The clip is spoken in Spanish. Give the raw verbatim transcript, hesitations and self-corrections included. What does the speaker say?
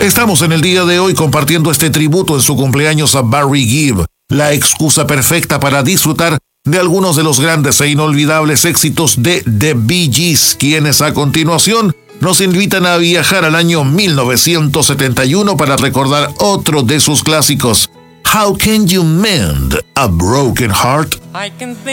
Estamos en el día de hoy compartiendo este tributo en su cumpleaños a Barry Gibb, la excusa perfecta para disfrutar de algunos de los grandes e inolvidables éxitos de The Bee Gees, quienes a continuación nos invitan a viajar al año mil novecientos setenta y uno para recordar otro de sus clásicos, How Can You Mend a Broken Heart? I can think